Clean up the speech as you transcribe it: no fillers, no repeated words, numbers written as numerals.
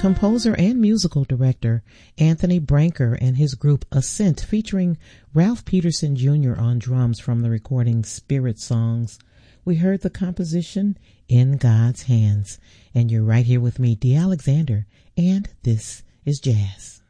composer and musical director Anthony Branker and his group Ascent, featuring Ralph Peterson Jr. on drums from the recording Spirit Songs. We heard the composition In God's Hands. And you're right here with me, Dee Alexander, and this is Jazz.